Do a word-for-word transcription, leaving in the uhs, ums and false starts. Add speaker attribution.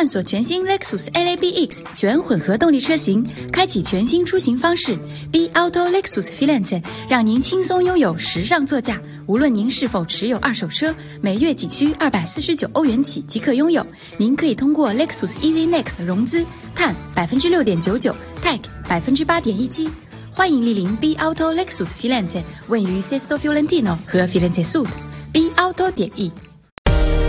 Speaker 1: 探索全新 Lexus L A B X 全混合动力车型，开启全新出行方式。B Auto Lexus Firenze 让您轻松拥有时尚座驾。无论您是否持有二手车，每月仅需二百四十九欧元起即可拥有。您可以通过 Lexus Easy Next 融资，碳百分之六点九九 ，Tag 百分之八点一七。欢迎莅临 B Auto Lexus Firenze， 位于 Sesto Fiorentino 和 Firenze Sud。B Auto 点 E。